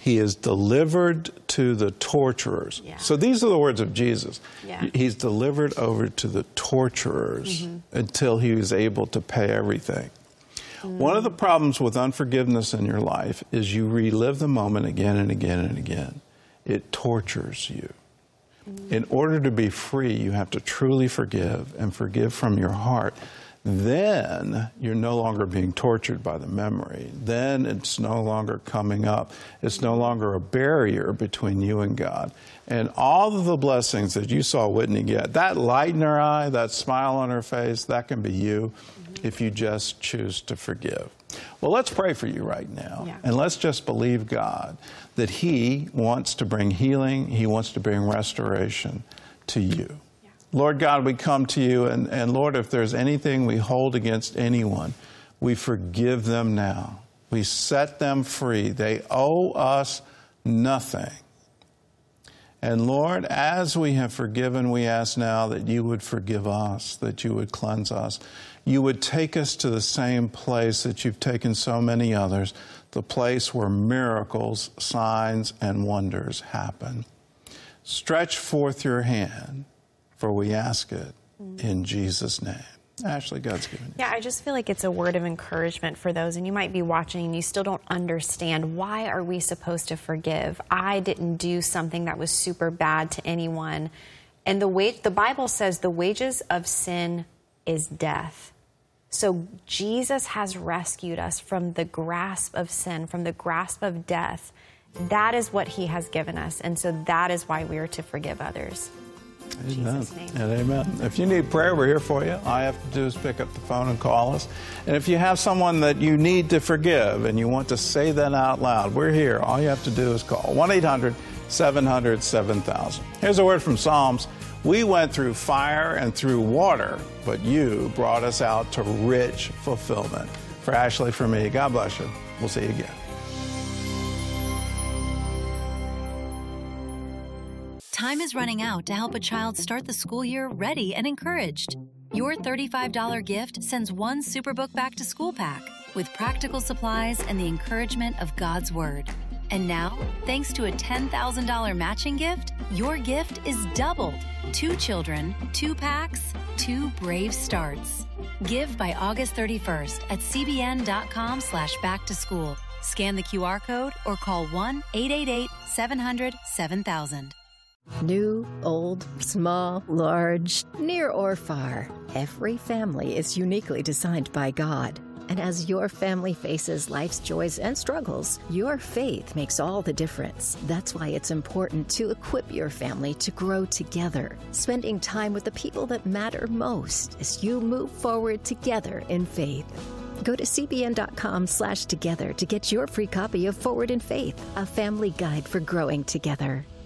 He is delivered to the torturers. Yeah. So these are the words of Jesus. Yeah. He's delivered over to the torturers until he was able to pay everything. One of the problems with unforgiveness in your life is you relive the moment again and again and again. It tortures you. In order to be free, you have to truly forgive and forgive from your heart. Then you're no longer being tortured by the memory. Then it's no longer coming up. It's no longer a barrier between you and God. And all of the blessings that you saw Whitney get, that light in her eye, that smile on her face, that can be you if you just choose to forgive. Well, let's pray for you right now. Yeah. And let's just believe God that He wants to bring healing. He wants to bring restoration to you. Lord God, we come to you, and Lord, if there's anything we hold against anyone, we forgive them now. We set them free. They owe us nothing. And Lord, as we have forgiven, we ask now that you would forgive us, that you would cleanse us. You would take us to the same place that you've taken so many others, the place where miracles, signs, and wonders happen. Stretch forth your hand, for we ask it in Jesus' name. Ashley, God's given you. Yeah, I just feel like it's a word of encouragement for those, and you might be watching and you still don't understand, why are we supposed to forgive? I didn't do something that was super bad to anyone. And the Bible says the wages of sin is death. So Jesus has rescued us from the grasp of sin, from the grasp of death. That is what he has given us, and so that is why we are to forgive others. Amen. Jesus' name. And amen. If you need prayer, we're here for you. All you have to do is pick up the phone and call us. And if you have someone that you need to forgive and you want to say that out loud, we're here. All you have to do is call 1-800-700-7000. Here's a word from Psalms. We went through fire and through water, but you brought us out to rich fulfillment. For Ashley, for me, God bless you. We'll see you again. Time is running out to help a child start the school year ready and encouraged. Your $35 gift sends one Superbook Back to School pack with practical supplies and the encouragement of God's Word. And now, thanks to a $10,000 matching gift, your gift is doubled. 2 children, 2 packs, 2 brave starts. Give by August 31st at cbn.com/backtoschool. Scan the QR code or call 1-888-700-7000. New, old, small, large, near or far, every family is uniquely designed by God. And as your family faces life's joys and struggles, your faith makes all the difference. That's why it's important to equip your family to grow together, spending time with the people that matter most as you move forward together in faith. Go to cbn.com/together to get your free copy of Forward in Faith, a family guide for growing together.